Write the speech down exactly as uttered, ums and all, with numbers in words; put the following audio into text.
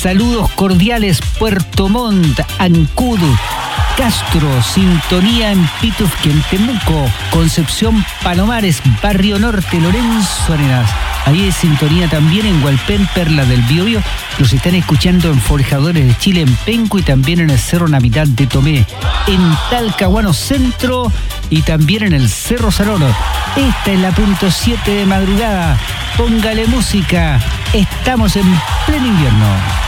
Saludos cordiales, Puerto Montt, Ancud, Castro, sintonía en Pitufque, en Temuco, Concepción, Palomares, Barrio Norte, Lorenzo Arenas. Ahí hay sintonía también en Hualpén, Perla del Biobío. Los están escuchando en Forjadores de Chile, en Penco, y también en el Cerro Navidad de Tomé, en Talcahuano Centro y también en el Cerro Saloro. Esta es la punto siete de madrugada. Póngale música. Estamos en pleno invierno.